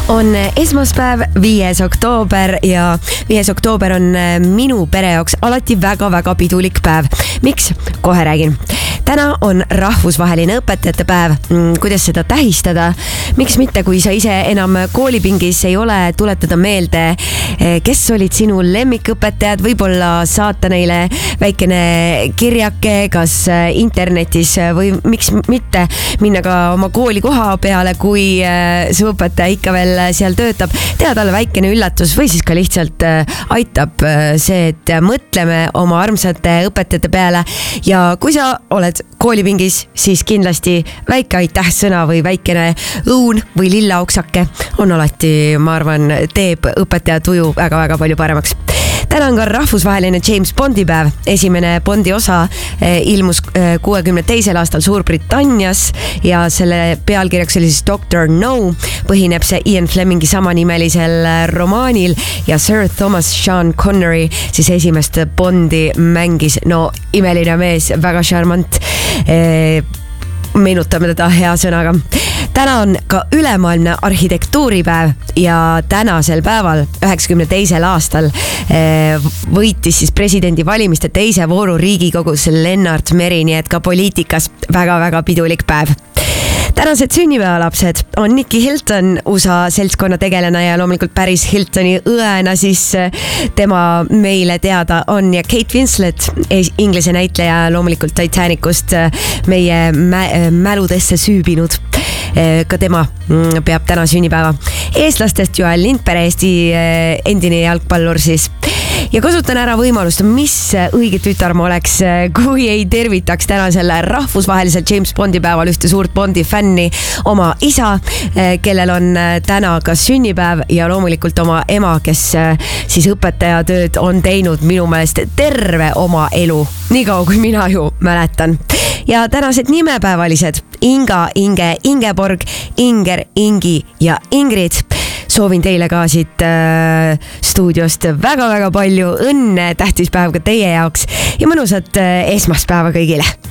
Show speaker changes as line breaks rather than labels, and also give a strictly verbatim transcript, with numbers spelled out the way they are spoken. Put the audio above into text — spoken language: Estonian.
On esmaspäev, viies oktoober ja viies oktoober on minu pere jaoks alati väga-väga pidulik päev. Miks? Kohe räägin. Täna on rahvusvaheline õpetajate päev. Kuidas seda tähistada? Miks mitte, kui sa ise enam koolipingis ei ole, tuletada meelde, kes olid sinu lemmikõpetajad, võib-olla saata neile väikene kirjake, kas internetis või miks mitte minna ka oma kooli koha peale, kui su õpetaja ikka veel seal töötab, teha talle väikene üllatus või siis ka lihtsalt aitab see, et mõtleme oma armsate õpetajate peale ja kui sa oled koolipingis, siis kindlasti väike aitäh sõna või väikene õun või lilla oksake on alati, ma arvan, teeb õpetaja tuju väga-väga palju paremaks. Täna on ka rahvusvaheline James Bondi päev. Esimene Bondi osa ilmus kuuekümne teisel aastal Suurbritannias ja selle pealkirjaks oli siis Doctor No. Põhineb see Ian Flemingi samanimelisel romaanil ja Sir Thomas Sean Connery siis esimest Bondi mängis. No imeline mees, väga charmant. Meenutame teda hea sõnaga. Täna on ka ülemaailmne arhitektuuripäev ja tänasel päeval, üheksakümne teisel aastal, võitis siis presidendi valimiste teise vooru Riigikogus Lennart Meri, nii et ka poliitikas väga-väga pidulik päev. Tänased sünnipäevalapsed on Nikki Hilton, U S A seltskonna tegelane ja loomulikult Paris Hiltoni õena, siis tema meile teada on ja Kate Winslet, inglise näitleja loomulikult Titanicust meie mä- mäludesse süübinud. Ka tema peab täna sünnipäeva. Eestlastest Joel Lindberg, Eesti endine jalgpallur siis. Ja kasutan ära võimalust, mis õige tütar ma oleks, kui ei tervitaks täna selle rahvusvahelisel James Bondi päeval ühte suurt Bondi fänni, oma isa, kellel on täna ka sünnipäev ja loomulikult oma ema, kes siis õpetajatööd on teinud minu meelest terve oma elu, nii kaua kui mina ju mäletan. Ja tänased nimepäevalised Inga, Inge, Ingeborg, Inger, Ingi ja Ingrid. Soovin teile ka siit äh, stuudiost väga-väga palju õnne, tähtis päev ka teie jaoks ja mõnusat äh, esmaspäeva kõigile.